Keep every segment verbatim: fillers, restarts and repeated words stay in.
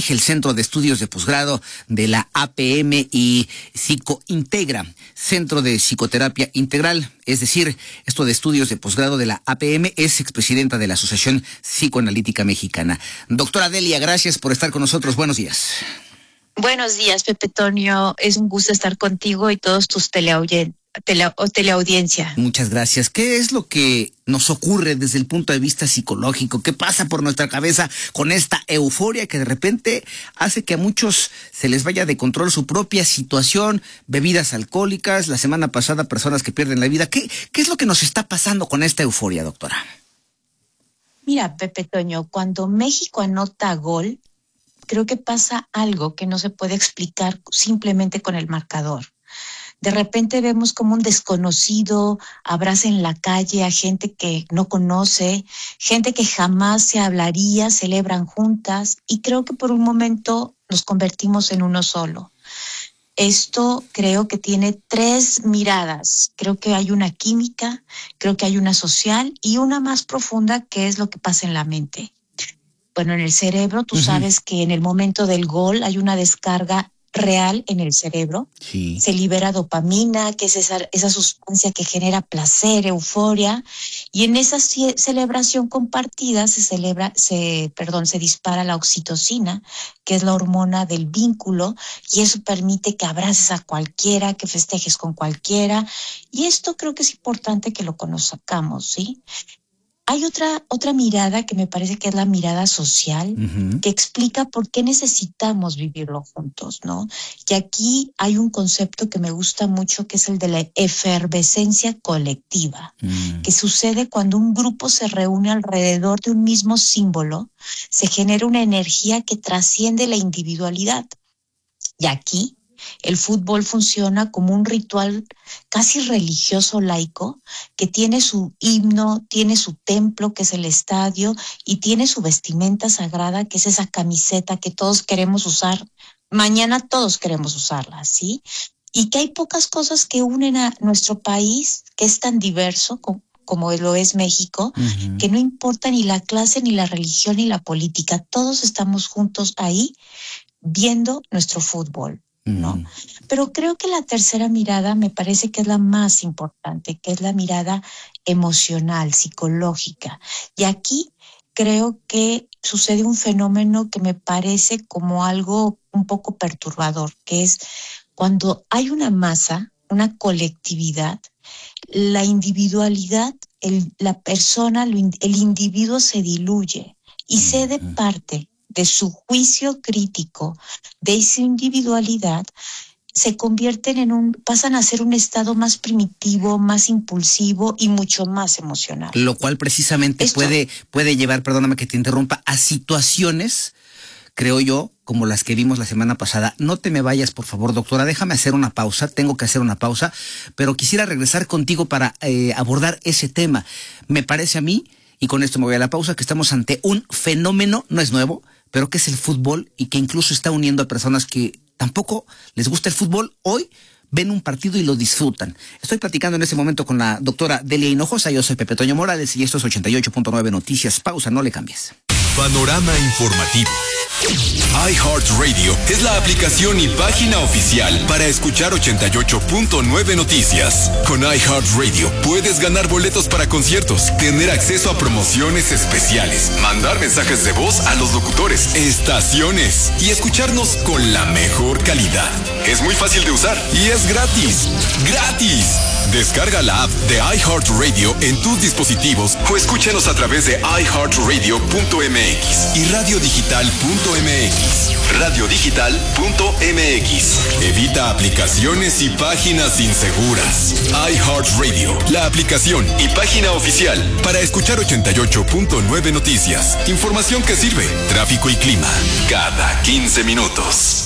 dirige el Centro de Estudios de Posgrado de la A P M y Psicointegra, Centro de Psicoterapia Integral, es decir, esto de estudios de posgrado de la A P M, es expresidenta de la Asociación Psicoanalítica Mexicana. Doctora Delia, gracias por estar con nosotros. Buenos días. Buenos días, Pepe Toño. Es un gusto estar contigo y todos tus teleoyen- tele- o teleaudiencia. Muchas gracias. ¿Qué es lo que nos ocurre desde el punto de vista psicológico? ¿Qué pasa por nuestra cabeza con esta euforia que de repente hace que a muchos se les vaya de control su propia situación? Bebidas alcohólicas, la semana pasada personas que pierden la vida. ¿Qué, qué es lo que nos está pasando con esta euforia, doctora? Mira, Pepe Toño, cuando México anota gol, creo que pasa algo que no se puede explicar simplemente con el marcador. De repente vemos como un desconocido abraza en la calle a gente que no conoce, gente que jamás se hablaría, celebran juntas, y creo que por un momento nos convertimos en uno solo. Esto creo que tiene tres miradas. Creo que hay una química, creo que hay una social y una más profunda, que es lo que pasa en la mente. Bueno, en el cerebro, tú uh-huh. sabes que en el momento del gol hay una descarga real en el cerebro. Sí. Se libera dopamina, que es esa, esa sustancia que genera placer, euforia, y en esa c- celebración compartida se celebra, se, perdón, se dispara la oxitocina, que es la hormona del vínculo, y eso permite que abraces a cualquiera, que festejes con cualquiera, y esto creo que es importante que lo conozcamos, ¿sí? Hay otra, otra mirada que me parece que es la mirada social, uh-huh. que explica por qué necesitamos vivirlo juntos, ¿no? Y aquí hay un concepto que me gusta mucho, que es el de la efervescencia colectiva, uh-huh. que sucede cuando un grupo se reúne alrededor de un mismo símbolo, se genera una energía que trasciende la individualidad. Y aquí el fútbol funciona como un ritual casi religioso laico, que tiene su himno, tiene su templo, que es el estadio, y tiene su vestimenta sagrada, que es esa camiseta que todos queremos usar. Mañana todos queremos usarla, ¿sí? Y que hay pocas cosas que unen a nuestro país, que es tan diverso como, como lo es México, uh-huh. que no importa ni la clase, ni la religión, ni la política. Todos estamos juntos ahí viendo nuestro fútbol, ¿no? Pero creo que la tercera mirada me parece que es la más importante, que es la mirada emocional, psicológica. Y aquí creo que sucede un fenómeno que me parece como algo un poco perturbador, que es cuando hay una masa, una colectividad, la individualidad, el, la persona, el individuo se diluye y cede parte de su juicio crítico, de esa individualidad, se convierten en un, pasan a ser un estado más primitivo, más impulsivo y mucho más emocional. Lo cual precisamente Esto, puede, puede llevar, perdóname que te interrumpa, a situaciones, creo yo, como las que vimos la semana pasada. No te me vayas, por favor, doctora, déjame hacer una pausa, tengo que hacer una pausa, pero quisiera regresar contigo para eh, abordar ese tema. Me parece a mí, y con esto me voy a la pausa, que estamos ante un fenómeno, no es nuevo, pero que es el fútbol y que incluso está uniendo a personas que tampoco les gusta el fútbol. Hoy ven un partido y lo disfrutan. Estoy platicando en este momento con la doctora Delia Hinojosa. Yo soy Pepe Toño Morales y esto es ochenta y ocho punto nueve Noticias. Pausa, no le cambies. Panorama informativo. iHeartRadio es la aplicación y página oficial para escuchar ochenta y ocho punto nueve Noticias. Con iHeartRadio puedes ganar boletos para conciertos, tener acceso a promociones especiales, mandar mensajes de voz a los locutores, estaciones y escucharnos con la mejor calidad. Es muy fácil de usar y es gratis. ¡Gratis! Descarga la app de iHeartRadio en tus dispositivos o escúchanos a través de i heart radio punto m x y radio digital punto m x. radio digital punto m x. Evita aplicaciones y páginas inseguras. iHeartRadio, la aplicación y página oficial para escuchar ochenta y ocho punto nueve Noticias. Información que sirve. Tráfico y clima cada quince minutos.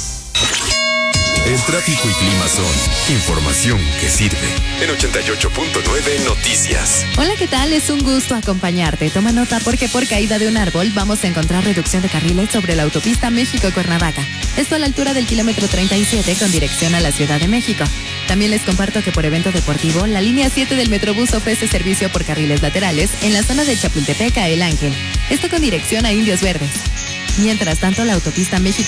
El tráfico y clima son información que sirve. En ochenta y ocho punto nueve Noticias. Hola, ¿qué tal? Es un gusto acompañarte. Toma nota porque por caída de un árbol vamos a encontrar reducción de carriles sobre la autopista México-Cuernavaca. Esto a la altura del kilómetro treinta y siete con dirección a la Ciudad de México. También les comparto que por evento deportivo, la línea siete del Metrobús ofrece servicio por carriles laterales en la zona de Chapultepec a El Ángel. Esto con dirección a Indios Verdes. Mientras tanto, la autopista México